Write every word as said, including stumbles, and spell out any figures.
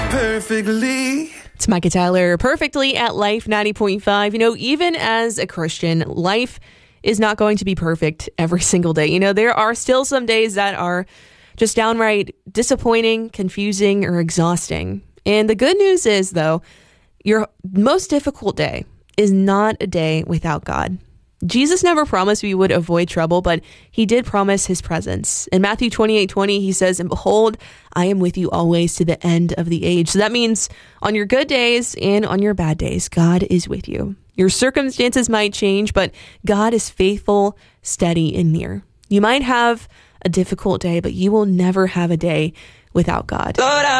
perfectly. It's Micah Tyler, perfectly at Life ninety point five. You know, even as a Christian, life is not going to be perfect every single day. You know, there are still some days that are just downright disappointing, confusing, or exhausting. And the good news is, though, your most difficult day is not a day without God. Jesus never promised we would avoid trouble, but he did promise his presence. In Matthew twenty-eight twenty, he says, "And behold, I am with you always to the end of the age." So that means on your good days and on your bad days, God is with you. Your circumstances might change, but God is faithful, steady, and near. You might have a difficult day, but you will never have a day without God. Lord, I'm